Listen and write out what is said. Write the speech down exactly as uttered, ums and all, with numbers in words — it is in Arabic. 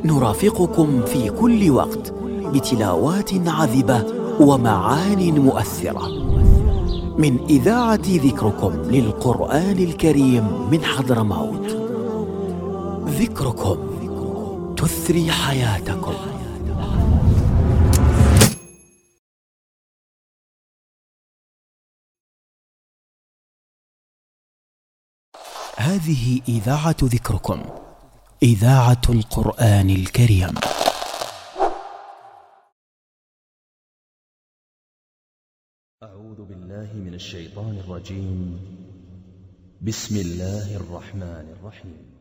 نرافقكم في كل وقت بتلاوات عذبة ومعان مؤثرة من إذاعة ذكركم للقرآن الكريم من حضرموت. ذكركم تثري حياتكم. هذه إذاعة ذكركم، إذاعة القرآن الكريم. أعوذ بالله من الشيطان الرجيم. بسم الله الرحمن الرحيم.